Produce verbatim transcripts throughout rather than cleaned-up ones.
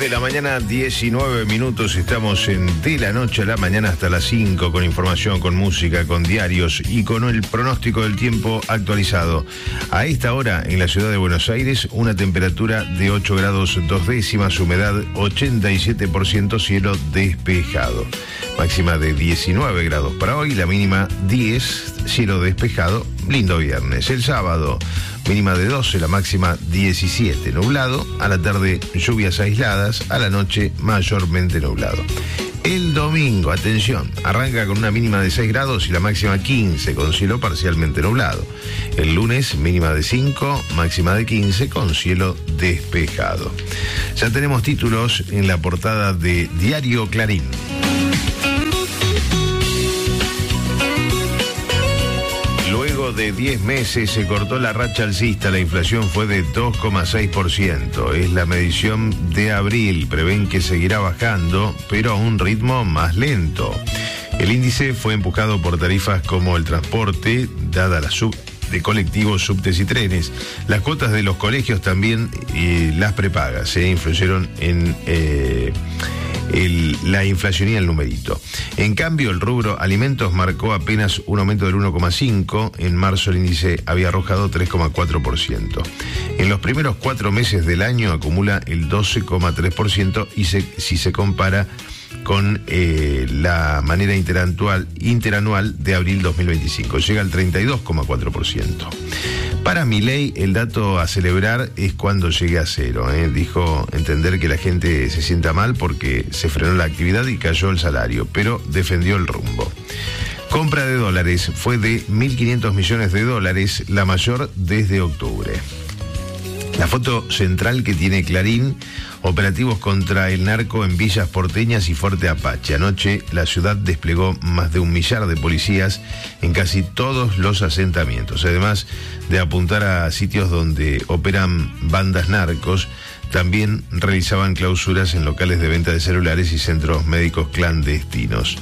de la mañana, diecinueve minutos. Estamos en De la Noche a la Mañana hasta las cinco, con información, con música, con diarios y con el pronóstico del tiempo actualizado. A esta hora, en la ciudad de Buenos Aires, una temperatura de ocho grados dos décimas, humedad ochenta y siete por ciento, cielo despejado. Máxima de diecinueve grados para hoy, la mínima diez, cielo despejado, lindo viernes. El sábado, mínima de doce, la máxima diecisiete, nublado. A la tarde, lluvias aisladas. A la noche, mayormente nublado. El domingo, atención, arranca con una mínima de seis grados y la máxima quince, con cielo parcialmente nublado. El lunes, mínima de cinco, máxima de quince, con cielo despejado. Ya tenemos títulos en la portada de Diario Clarín. De diez meses se cortó la racha alcista, la inflación fue de dos coma seis por ciento. Es la medición de abril, prevén que seguirá bajando, pero a un ritmo más lento. El índice fue empujado por tarifas como el transporte, dada la sub de colectivos, subtes y trenes. Las cuotas de los colegios también y las prepagas se eh, influyeron en eh, el, la inflación y el numerito. En cambio, el rubro alimentos marcó apenas un aumento del uno coma cinco. En marzo el índice había arrojado tres coma cuatro por ciento. En los primeros cuatro meses del año acumula el doce coma tres por ciento y se, si se compara con eh, la manera interanual, interanual de abril dos mil veinticinco. Llega al treinta y dos coma cuatro por ciento. Para Milei, el dato a celebrar es cuando llegue a cero. ¿eh? Dijo entender que la gente se sienta mal porque se frenó la actividad y cayó el salario, pero defendió el rumbo. Compra de dólares fue de mil quinientos millones de dólares, la mayor desde octubre. La foto central que tiene Clarín: operativos contra el narco en villas porteñas y Fuerte Apache. Anoche la ciudad desplegó más de un millar de policías en casi todos los asentamientos. Además de apuntar a sitios donde operan bandas narcos, también realizaban clausuras en locales de venta de celulares y centros médicos clandestinos.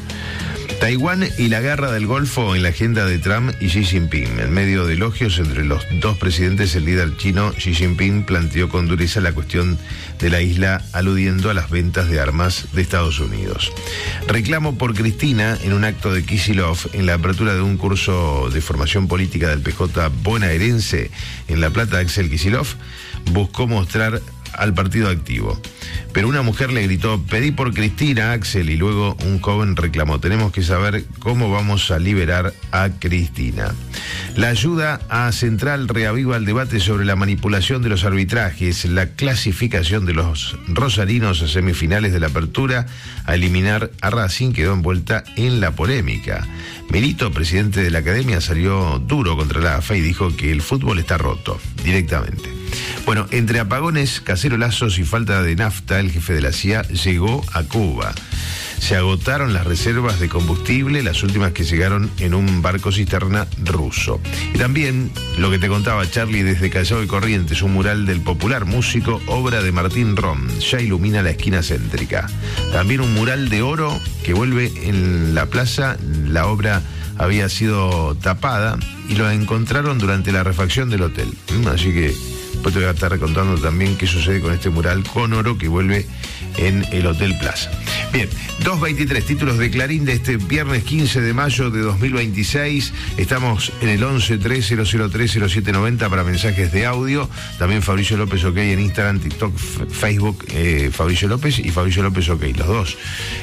Taiwán y la guerra del Golfo en la agenda de Trump y Xi Jinping. En medio de elogios entre los dos presidentes, el líder chino Xi Jinping planteó con dureza la cuestión de la isla, aludiendo a las ventas de armas de Estados Unidos. Reclamo por Cristina en un acto de Kicillof en la apertura de un curso de formación política del P J bonaerense en La Plata. Axel Kicillof buscó mostrar al partido activo, pero una mujer le gritó: pedí por Cristina, Axel, y luego un joven reclamó: tenemos que saber cómo vamos a liberar a Cristina. La ayuda a Central reaviva el debate sobre la manipulación de los arbitrajes, la clasificación de los rosarinos a semifinales de la apertura, a eliminar a Racing, quedó envuelta en la polémica. Milito, presidente de la academia, salió duro contra la A F A y dijo que el fútbol está roto directamente. Bueno, entre apagones, cacerolazos y falta de nafta, el jefe de la C I A llegó a Cuba. Se agotaron las reservas de combustible, las últimas que llegaron en un barco cisterna ruso. Y también, lo que te contaba Charlie desde Callao y Corrientes, un mural del popular músico, obra de Martín Rom, ya ilumina la esquina céntrica. También un mural de oro que vuelve en la plaza. La obra había sido tapada y lo encontraron durante la refacción del hotel. Así que después te voy a estar contando también qué sucede con este mural con oro que vuelve en el Hotel Plaza. Bien, dos veintitrés, títulos de Clarín de este viernes quince de mayo de dos mil veintiséis. Estamos en el once tres cero cero tres cero siete noventa para mensajes de audio. También Fabricio López OK en Instagram, TikTok, Facebook, eh, Fabricio López y Fabricio López OK. Los dos.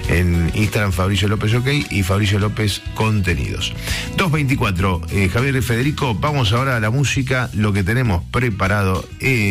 En Instagram, Fabricio López OK y Fabricio López Contenidos. dos veinticuatro, eh, Javier y Federico, vamos ahora a la música. Lo que tenemos preparado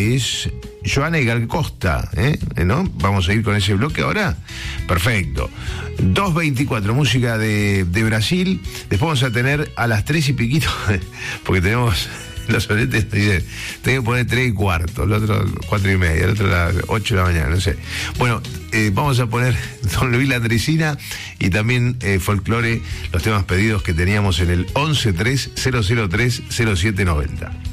es Joana y Gal Costa, ¿eh? ¿No? Vamos a ir con ese bloque ahora. Perfecto. dos veinticuatro, música de, de Brasil. Después vamos a tener a las tres y piquito, porque tenemos los soletes, dicen, tengo que poner tres y cuarto, el otro cuatro y media, el otro a las ocho de la mañana, no sé. Bueno, eh, vamos a poner Don Luis Landricina y también eh, folclore, los temas pedidos que teníamos en el once tres cero cero tres cero siete noventa.